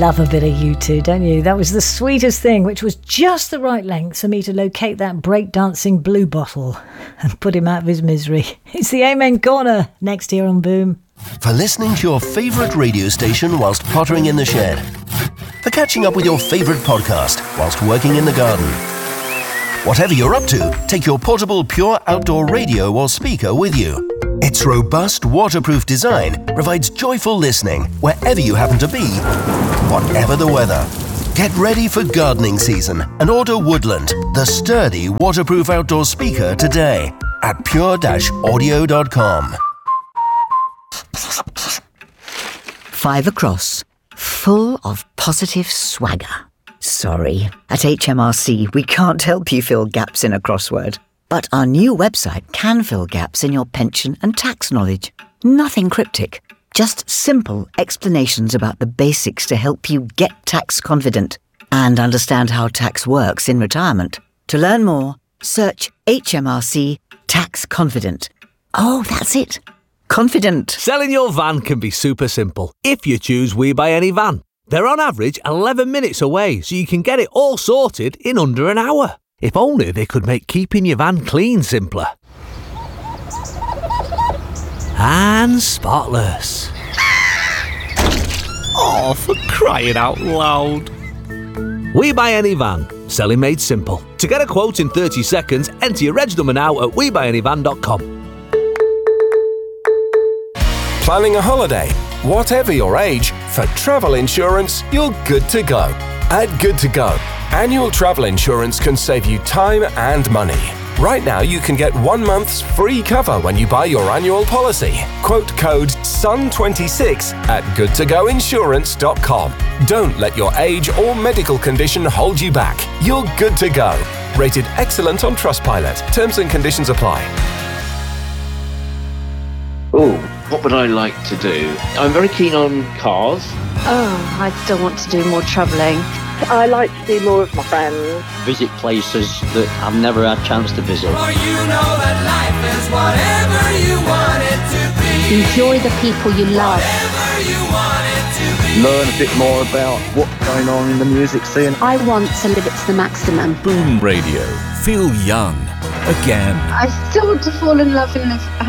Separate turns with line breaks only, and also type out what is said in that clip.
love a bit of U2, don't you? That was The Sweetest Thing, which was just the right length for me to locate that breakdancing blue bottle and put him out of his misery. It's the Amen Corner, next here on Boom.
For listening to your favourite radio station whilst pottering in the shed. For catching up with your favourite podcast whilst working in the garden. Whatever you're up to, take your portable Pure Outdoor radio or speaker with you. Its robust, waterproof design provides joyful listening wherever you happen to be, whatever the weather. Get ready for gardening season and order Woodland, the sturdy, waterproof outdoor speaker today at pure-audio.com.
5 across, full of positive swagger. Sorry, at HMRC we can't help you fill gaps in a crossword. But our new website can fill gaps in your pension and tax knowledge. Nothing cryptic, just simple explanations about the basics to help you get tax confident and understand how tax works in retirement. To learn more, search HMRC Tax Confident. Oh, that's it. Confident.
Selling your van can be super simple if you choose We Buy Any Van. They're on average 11 minutes away, so you can get it all sorted in under an hour. If only they could make keeping your van clean simpler. And spotless. Oh, for crying out loud. We Buy Any Van. Selling made simple. To get a quote in 30 seconds, enter your reg number now at webuyanyvan.com.
Planning a holiday? Whatever your age, for travel insurance, you're good to go. At Good to Go, annual travel insurance can save you time and money. Right now, you can get 1 month's free cover when you buy your annual policy. Quote code SUN26 at goodtogoinsurance.com. Don't let your age or medical condition hold you back. You're good to go. Rated excellent on Trustpilot. Terms and conditions apply.
Oh, what would I like to do? I'm very keen on cars.
Oh, I still want to do more travelling.
I like to see more of my friends.
Visit places that I've never had a chance to visit.
For you know that life is whatever you want it to be.
Enjoy the people you love.
Whatever you want it to be.
Learn a bit more about what's going on in the music scene.
I want to live it to the maximum.
Boom Radio. Feel young again.
I still want to fall in love and live